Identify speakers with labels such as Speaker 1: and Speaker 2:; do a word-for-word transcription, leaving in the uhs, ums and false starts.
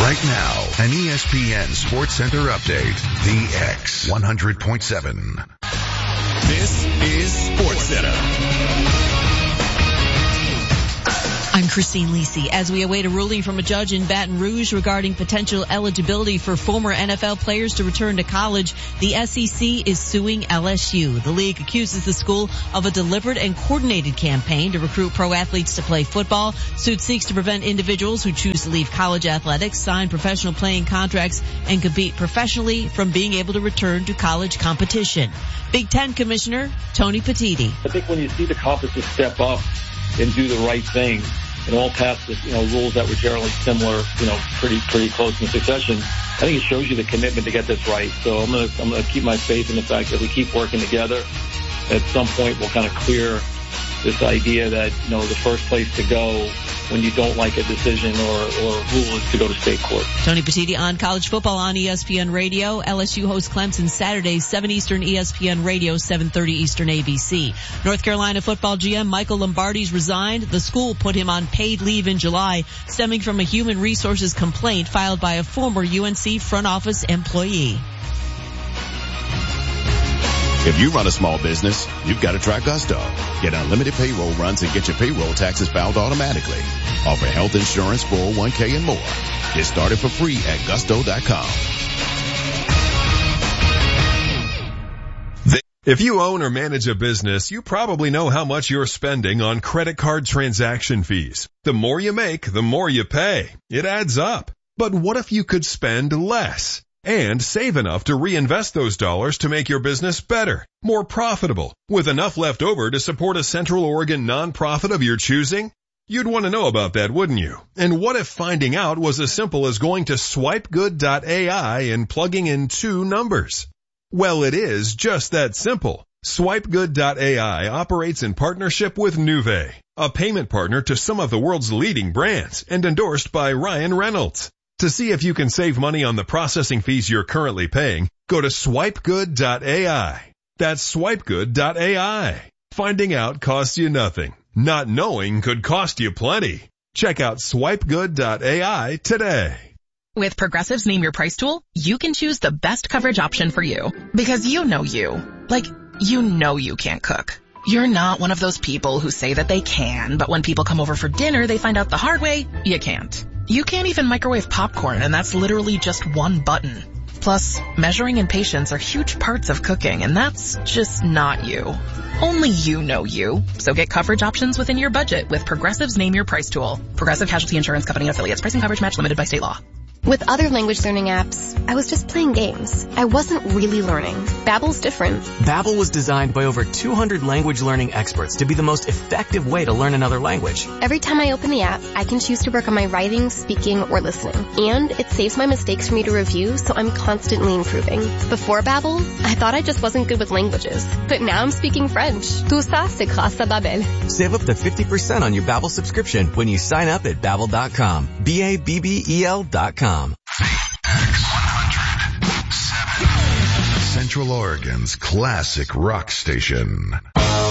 Speaker 1: Right now, an E S P N Sports Center update. The X one hundred point seven.
Speaker 2: This is Sports Center.
Speaker 3: I'm Christine Lisi. As we await a ruling from a judge in Baton Rouge regarding potential eligibility for former N F L players to return to college, the S E C is suing L S U. The league accuses the school of a deliberate and coordinated campaign to recruit pro athletes to play football. Suit seeks to prevent individuals who choose to leave college athletics, sign professional playing contracts, and compete professionally from being able to return to college competition. Big Ten Commissioner Tony Petitti.
Speaker 4: I think when you see the conferences step up and do the right thing and all pass the, you know, rules that were generally similar, you know, pretty, pretty close in succession, I think it shows you the commitment to get this right. So I'm going to, I'm going to keep my faith in the fact that we keep working together. At some point, we'll kind of clear this idea that, you know, the first place to go when you don't like a decision or, or rule is to go to state court.
Speaker 3: Tony Petitti on college football on E S P N Radio. L S U hosts Clemson Saturday, seven Eastern E S P N Radio, seven thirty Eastern A B C. North Carolina football G M Michael Lombardi's resigned. The school put him on paid leave in July, stemming from a human resources complaint filed by a former U N C front office employee.
Speaker 2: If you run a small business, you've got to try Gusto. Get unlimited payroll runs and get your payroll taxes filed automatically. Offer health insurance, four oh one k, and more. Get started for free at gusto dot com.
Speaker 5: If you own or manage a business, you probably know how much you're spending on credit card transaction fees. The more you make, the more you pay. It adds up. But what if you could spend less and save enough to reinvest those dollars to make your business better, more profitable, with enough left over to support a Central Oregon nonprofit of your choosing? You'd want to know about that, wouldn't you? And what if finding out was as simple as going to swipe good dot A I and plugging in two numbers? Well, it is just that simple. swipe good dot A I operates in partnership with Nuvei, a payment partner to some of the world's leading brands and endorsed by Ryan Reynolds. To see if you can save money on the processing fees you're currently paying, go to swipe good dot A I. That's swipe good dot A I. Finding out costs you nothing. Not knowing could cost you plenty. Check out swipe good dot A I today.
Speaker 6: With Progressive's Name Your Price tool, you can choose the best coverage option for you. Because you know you. Like, you know you can't cook. You're not one of those people who say that they can, but when people come over for dinner, they find out the hard way, you can't. You can't even microwave popcorn, and that's literally just one button. Plus, measuring and patience are huge parts of cooking, and that's just not you. Only you know you. So get coverage options within your budget with Progressive's Name Your Price tool. Progressive Casualty Insurance Company affiliates. Pricing coverage match limited by state law.
Speaker 7: With other language learning apps, I was just playing games. I wasn't really learning. Babbel's different.
Speaker 8: Babbel was designed by over two hundred language learning experts to be the most effective way to learn another language.
Speaker 7: Every time I open the app, I can choose to work on my writing, speaking, or listening. And it saves my mistakes for me to review, so I'm constantly improving. Before Babbel, I thought I just wasn't good with languages. But now I'm speaking French. Tout ça, c'est grâce à Babbel.
Speaker 8: Save up to fifty percent on your Babbel subscription when you sign up at babbel dot com. B A B B E L dot com.
Speaker 1: The X one hundred point seven. Central Oregon's classic rock station.